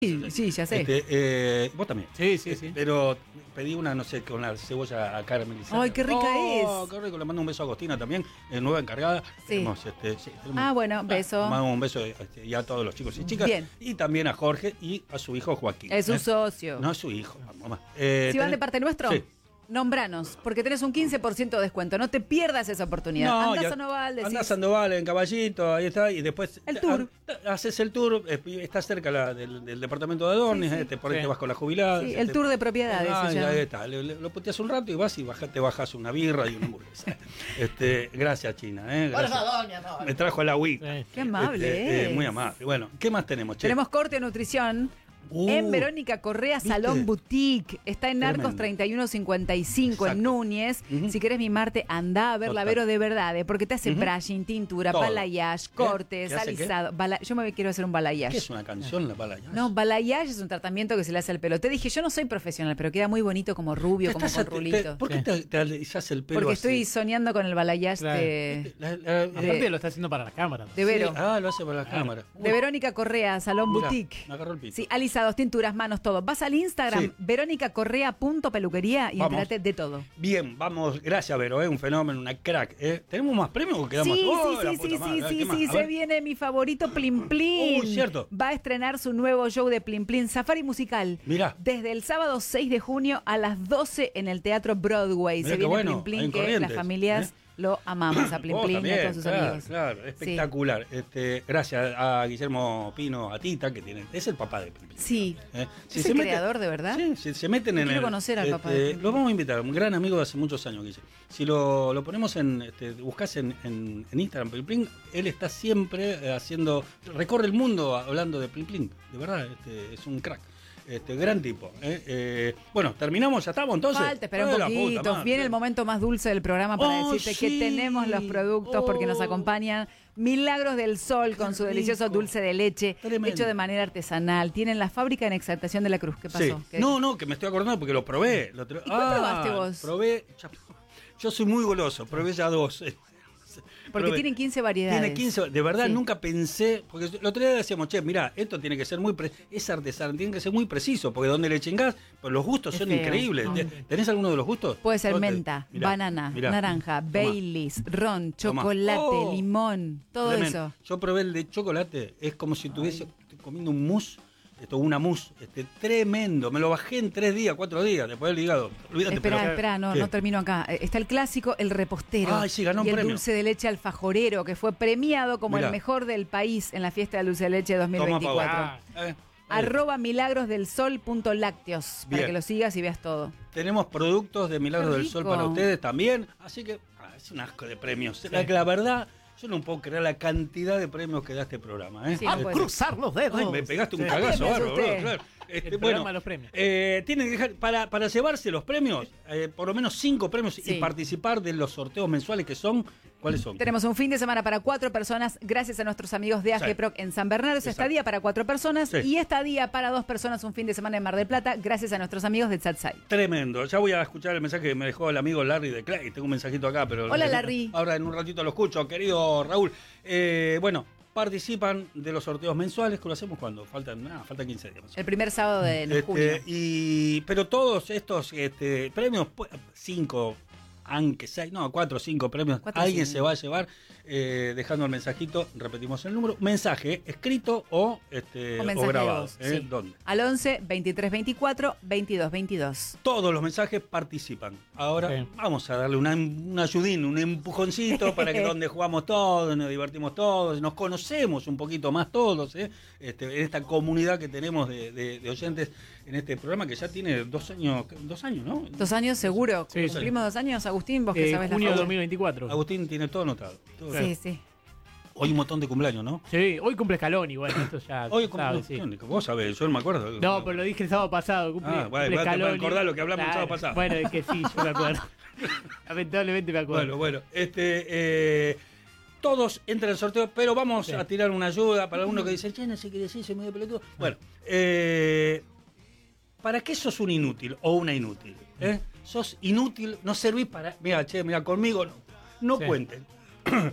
Sí, ya sé. Vos también. Sí. Pero pedí una, no sé, con la cebolla caramelizada. ¡Ay, qué rica es! Qué rico. Le mando un beso a Agostina también, nueva encargada. Sí. Tenemos, Bueno, beso. Mandamos un beso y a todos los chicos y chicas. Bien. Y también a Jorge y a su hijo Joaquín. Es su socio. No es su hijo, mamá. Si van de parte nuestro, sí. nombranos, porque tenés un 15% de descuento. No te pierdas esa oportunidad. No, Andá a Sandoval, decís. Andá a Sandoval en Caballito, ahí está, y después El tour. Haces el tour, está cerca del departamento de Adornis, Sí. Por ahí te vas con la jubilada. Sí, el tour de propiedades se llama. Ahí está, lo puteas un rato y vas y te bajas una birra y una hamburguesa. Gracias, China. Gracias. No. Me trajo el agüita. Qué amable es. Muy amable. Bueno, ¿qué más tenemos, Che? Tenemos corte de nutrición. En Verónica Correa, ¿viste? Salón Boutique. Está en Narcos Tremendo. 3155 en Exacto. Núñez. Si querés mimarte, andá a ver la Total. Vero de verdad, porque te hace brushing, tintura, Todo. balayage, cortes, ¿Qué hace qué? alisado. Yo me quiero hacer un balayage. ¿Qué es una canción, la pala? No, balayage es un tratamiento que se le hace al pelo. Te dije, yo no soy profesional, pero queda muy bonito como rubio, como con rulitos. ¿Por qué te alisás el pelo Porque así? estoy soñando con el balayage Claro. de Aparte lo está haciendo para la cámara. de Vero. Sí, lo hace para la cámara. De Verónica Correa, Salón Mirá, Boutique. me agarró el pito. Sí, alisados, tinturas, manos, todo. Vas al Instagram, Sí. veronicacorrea.peluquería y Vamos. entérate de todo. Bien, vamos, gracias Vero, un fenómeno, una crack. ¿Tenemos más premios o quedamos? Sí, La puta madre, ¿qué más? A se ver. viene mi favorito Plin Plin. Cierto. Va a estrenar su nuevo show de Plin Plin, Safari Musical. Mirá. Desde el sábado 6 de junio a las 12 en el Teatro Broadway. Mirá Se qué viene bueno, Plin ahí en Plin, que Corrientes, las familias lo amamos a Plin Vos Plin y también, a todos sus claro, amigos. Claro, espectacular. Gracias a Guillermo Pino, a Tita, que es el papá de Plin Plin. Sí. Si ¿Es se el meten- creador, de verdad? Sí, se meten en Quiero conocer al papá de Plin Plin. Lo vamos a invitar, un gran amigo de hace muchos años, Guille. Si lo ponemos buscás en Instagram, Plin Plin, él está siempre recorre el mundo hablando de Plin Plin. De verdad, es un crack. Gran tipo. Bueno, terminamos, ya estamos entonces. Falta, espera un La puta poquito. madre. Viene el momento más dulce del programa para Oh, decirte sí. que tenemos los productos porque nos acompañan. Milagros del Sol con su rico. delicioso dulce de leche Tremendo. hecho de manera artesanal. Tienen la fábrica en Exaltación de la Cruz. ¿Qué pasó? Sí. ¿Qué- No, que me estoy acordando porque lo probé. ¿Y cuál probaste vos? Probé. Yo soy muy goloso, probé ya 2. Porque Probé. tienen 15 variedades. Tiene 15, de verdad Sí. nunca pensé, porque el otro día decíamos, che, mirá, esto tiene que ser es artesano, tiene que ser muy preciso, porque donde le chingás, pues los gustos Es son feo. increíbles. ¿Tenés alguno de los gustos? Puede ser ¿Dónde? menta, Mirá, banana, mirá. naranja, Tomá. Baileys, ron, Tomá. chocolate, Oh. limón, todo Tremendo. eso. Yo probé el de chocolate, es como si estuviese comiendo un mousse, una mousse, tremendo. Me lo bajé en 3 días, 4 días, después del hígado. Olvídate, Espera, no ¿Qué? termino acá. Está el clásico, el repostero. Ay, sí, ganó un y el premio. dulce de leche alfajorero, que fue premiado como Mirá. el mejor del país en la fiesta del dulce de leche Toma, 2024. Pau. @milagrosdelsol.lácteos para Bien. que lo sigas y veas todo. Tenemos productos de Milagros Qué del Sol rico. para ustedes también. Así que es un asco de premios. La verdad, yo no puedo creer la cantidad de premios que da este programa. Sí, no puede Cruzar los dedos. Ay, me pegaste un Sí. cagazo, Ay, me bárbaro, asusté. claro. El programa de los premios. Tienen que dejar, para llevarse los premios, por lo menos 5 premios Sí. y participar de los sorteos mensuales que son, ¿cuáles son? Tenemos un fin de semana para 4 personas, gracias a nuestros amigos de AGPROC en San Bernardo. Es Exacto. estadía para 4 personas Sí. y estadía para 2 personas un fin de semana en Mar del Plata, gracias a nuestros amigos de Tsatsai. Tremendo. Ya voy a escuchar el mensaje que me dejó el amigo Larry de Clay. Tengo un mensajito acá, pero... Hola, Larry. Ahora en un ratito lo escucho, querido Raúl. Bueno, participan de los sorteos mensuales, que lo hacemos cuando faltan 15 días. El primer sábado de junio. Pero todos estos premios, 5, aunque 4 o 5 premios, 4 o alguien 5. se va a llevar dejando el mensajito, repetimos el número, mensaje escrito o mensaje de grabado. voz, sí. ¿Dónde? Al 11 23 24 22 22. Todos los mensajes participan. Ahora Sí. vamos a darle un ayudín, un empujoncito para que donde jugamos todos, nos divertimos todos, nos conocemos un poquito más todos, en esta comunidad que tenemos de oyentes en este programa que ya tiene 2 años, ¿no? 2 años seguro. Sí, Cumplimos 2 años, Agustín, vos que sabés la Junio de fecha. 2024. Agustín tiene todo anotado. Todo. Sí, sí. Hoy un montón de cumpleaños, ¿no? Sí, hoy cumple Scaloni, bueno, esto ya Hoy sabes, sí. vos sabés, yo no me acuerdo. No, pero lo dije el sábado pasado. Cumple, Ah, bueno, cumple para Scaloni. acordar lo que hablamos el sábado pasado. Bueno, es que sí, yo me acuerdo. Lamentablemente me acuerdo. Bueno, todos entran al sorteo, pero vamos Sí. a tirar una ayuda para alguno que dice, che, no sé qué decir, soy medio pelotudo. Bueno, ¿para qué sos un inútil o una inútil? Sos inútil, no servís para... Mira, conmigo no Sí. cuenten.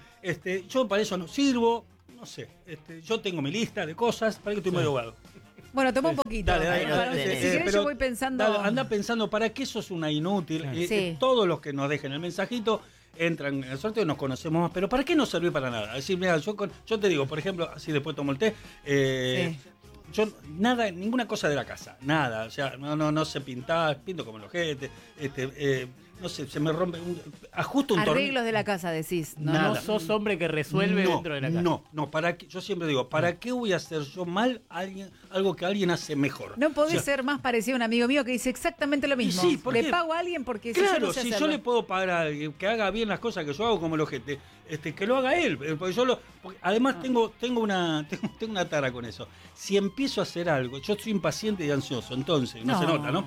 Yo para eso no sirvo, no sé. Yo tengo mi lista de cosas, para que estoy Sí. medio vago. Bueno, toma un poquito. Dale, Si querés, pero yo voy pensando. dale, anda pensando, ¿para qué sos una inútil? Sí. Todos los que nos dejen el mensajito entran en el sorteo y nos conocemos más. Pero ¿para qué no servís para nada? Es decir, mira, yo te digo, por ejemplo, así después tomo el té. Sí. Yo nada, ninguna cosa de la casa, nada, o sea, no sé pintar, pinto como el ojete, no sé, se me rompe, ajusto un tornillo. Arreglos de la casa, decís. No, Nada. No sos hombre que resuelve dentro de la casa. No, ¿para qué? Yo siempre digo, ¿para qué voy a hacer yo mal algo que alguien hace mejor? No podés O sea, ser más parecido a un amigo mío que dice exactamente lo mismo. sí, ¿por le qué? pago a alguien porque si yo claro, no sé si yo hacerlo. le puedo pagar a alguien que haga bien las cosas que yo hago como el ojete, que lo haga él, porque porque además tengo una tara con eso. Si empiezo a hacer algo, yo soy impaciente y ansioso, entonces, no se nota, ¿no?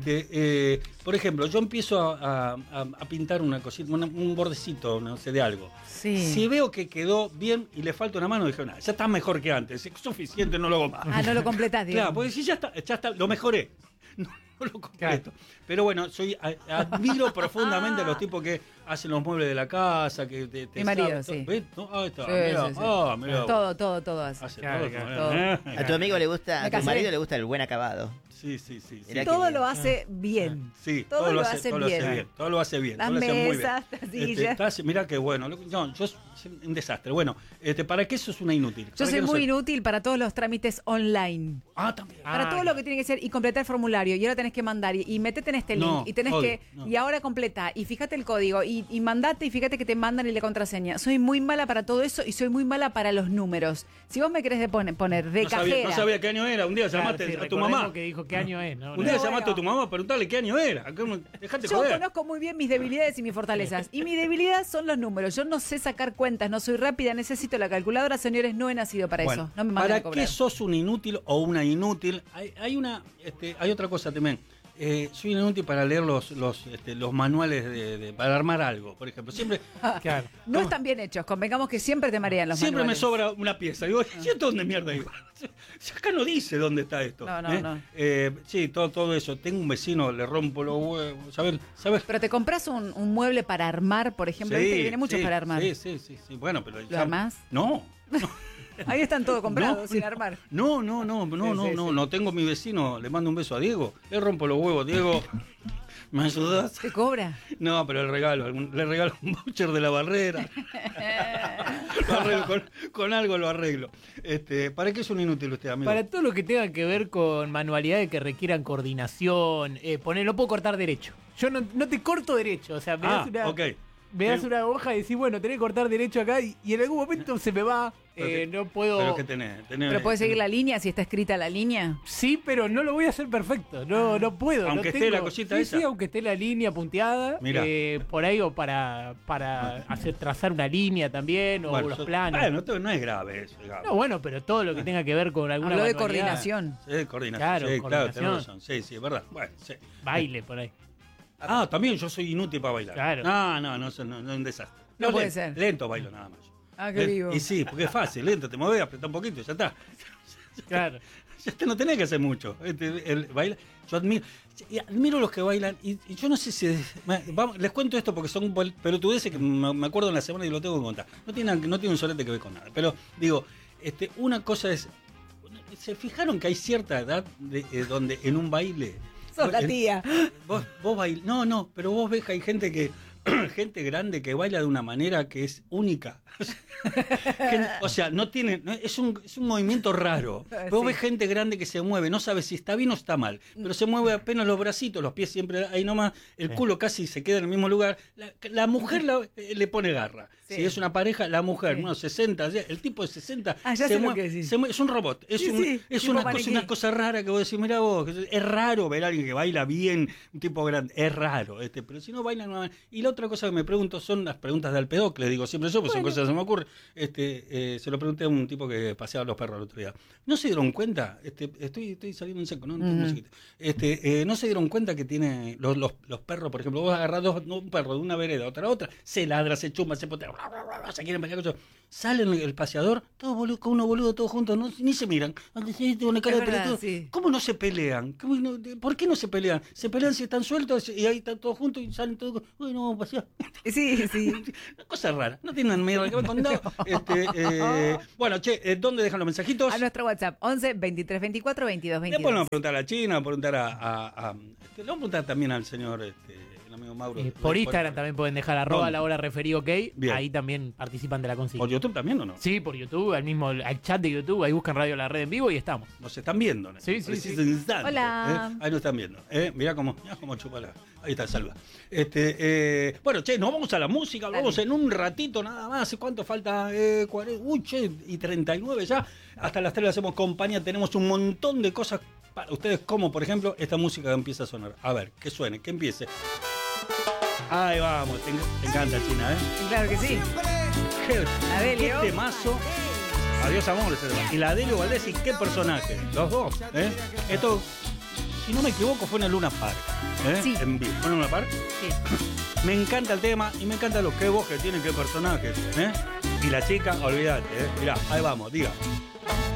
Por ejemplo, yo empiezo a pintar una cosita, un bordecito, no sé, de algo. Sí. Si veo que quedó bien y le falta una mano, dije, nada, ya está mejor que antes, es suficiente, no lo hago más. No lo completás, digamos. Claro, porque si ya está, lo mejoré. No lo completo. Pero bueno, admiro profundamente a los tipos que hacen los muebles de la casa, que te Mi marido, saben, sí. ¿ves? No, ahí está, Sí, mirá, sí, sí. mirá. Todo hace. Hace Claro, todo, claro. todo. A tu amigo le gusta, Me a tu casé. marido le gusta el buen acabado. Sí. Mirá Todo que lo bien. hace bien. Sí, Todo lo hace todo lo hace bien. bien. Todo lo hace bien. Las todo lo hace muy bien. mesas, las sillas. Mirá qué bueno. No, yo soy un desastre. Bueno, ¿para qué sos una inútil? Yo ¿Para soy qué no muy sos? inútil para todos los trámites online. También. Para todo lo que tiene que ser y completar el formulario y ahora tenés que mandar y metete en este link No, y tenés odio, que no. y ahora completa y fíjate el código y mandate y fíjate que te mandan y la contraseña. Soy muy mala para todo eso y soy muy mala para los números. Si vos me querés poner de No cajera. sabía qué año era. Un día Claro, llamaste sí, a tu recordemos mamá. que dijo qué año es, ¿no? Un día No, llamaste bueno. a tu mamá a preguntarle qué año era. Dejate Yo joder. conozco muy bien mis debilidades y mis fortalezas. Y mi debilidad son los números. Yo no sé sacar cuentas, no soy rápida, necesito la calculadora. Señores, no he nacido para Bueno, eso. No me manden a ¿para cobrar. qué sos un inútil o una inútil? Hay otra cosa también. Soy inútil para leer los manuales para armar algo, por ejemplo. Siempre, Claro. No están bien hechos. Convengamos que siempre te marean los siempre me manuales. sobra una pieza. Digo, ¿y esto dónde mierda iba? Si acá no dice dónde está esto. No. Sí, todo eso. Tengo un vecino, le rompo los huevos. ¿Sabes? Pero te compras un mueble para armar, por ejemplo. Viste que viene mucho para armar. Sí. Bueno, pero ¿Lo armás? No. Ahí están todos comprados, No, sin armar. No tengo mi vecino, le mando un beso a Diego, le rompo los huevos, Diego, ¿me ayudas? ¿Te cobra? No, pero le regalo un voucher de la barrera. Lo arreglo, con algo lo arreglo. ¿Para qué es un inútil usted, amigo? Para todo lo que tenga que ver con manualidades que requieran coordinación, no puedo cortar derecho. Yo no te corto derecho, o sea, me das una hoja y decís, bueno, tenés que cortar derecho acá y en algún momento se me va, no puedo... ¿Pero qué tenés? ¿Pero puedes seguir la línea si está escrita la línea? Sí, pero no lo voy a hacer perfecto, no puedo. Aunque no esté la cosita sí, esa. Sí, aunque esté la línea punteada, Mirá. por ahí o para trazar una línea también, o los planos. Bueno, no es grave eso, digamos. No, bueno, pero todo lo que tenga que ver con alguna Habló de manualidad, coordinación. Sí, coordinación. Claro, Sí, coordinación. tenés razón. Sí, es verdad. Bueno, sí. baile por ahí. También yo soy inútil para bailar. Claro. No, es un desastre. No puede lento, ser. Lento bailo nada más. Qué vivo. Y sí, porque es fácil, lento, te mueves, apretá un poquito y ya está. Claro. Ya no tenés que hacer mucho. Yo admiro los que bailan y yo no sé si... les cuento esto porque son pelotudeces que me acuerdo en la semana y lo tengo que contar. No tiene un solete que ver con nada. Pero digo, una cosa es... ¿Se fijaron que hay cierta edad donde en un baile... Sos la tía. Vos bailás... No, pero vos ves que hay gente que... gente grande que baila de una manera que es única. O sea, es un movimiento raro. Vos ves gente grande que se mueve, no sabes si está bien o está mal, pero se mueve apenas los bracitos, los pies siempre ahí nomás, el culo casi se queda en el mismo lugar. La mujer le pone garra. Sí. Si es una pareja, la mujer, Sí. unos 60, el tipo de 60 Ya se sé lo mueve, que decís. es un robot. Es tipo maniquí. una cosa rara que vos decís, mirá vos, es raro ver a alguien que baila bien, un tipo grande, es raro, pero si no bailan no. Y la otra cosa que me pregunto son las preguntas de Alpedoc, les digo siempre yo, pues son cosas que se me ocurren. Se lo pregunté a un tipo que paseaba los perros el otro día. ¿No se dieron cuenta? Estoy saliendo en seco, ¿no? ¿No se dieron cuenta que tiene los perros, por ejemplo, vos agarrás un perro de una vereda a otra, se ladra, se chuma, se potea, se quieren pelear con eso. salen el paseador, todos boludo, con unos boludos todos juntos, ni se miran. Una cara de pelotudo. Sí. ¿Cómo no se pelean? ¿Por qué no se pelean? Se pelean si están sueltos y ahí están todos juntos y salen todos. Uy, no, pasear. Sí. Una cosa rara. No tienen miedo que me contado. Bueno, che, ¿dónde dejan los mensajitos? A nuestro WhatsApp, 11 23 24 22 22. Después le vamos a preguntar a la China, le vamos a preguntar también al señor el amigo Mauro. Por Instagram también pueden dejar @la hora referido ok. Bien. Ahí también participan de la consigna. ¿Por YouTube también o no? Sí, por YouTube, al chat de YouTube, ahí buscan Radio La Red en vivo y estamos. Nos están viendo. Sí. Instante, Hola. Ahí nos están viendo. Mirá cómo chupa la... Ahí está, Salva. Bueno, che, nos vamos a la música. Vamos en un ratito nada más. ¿Cuánto falta? 40, y 39 ya. Hasta las 3 le hacemos compañía. Tenemos un montón de cosas para ustedes, como por ejemplo esta música que empieza a sonar. A ver, que suene, que empiece. Ahí vamos, te encanta, China, ¿eh? Claro que sí. Qué temazo. Adiós, amor. Y la Delio Valdés, ¿y qué personaje? Los dos, ¿eh? Esto, si no me equivoco, fue en el Luna Park, ¿eh? Sí. En vivo. ¿Fue en el Luna Park? Sí. Me encanta el tema y me encanta los que voz que tienen, qué personajes, ¿eh? Y la chica, olvídate, ¿eh? Mirá, ahí vamos, diga.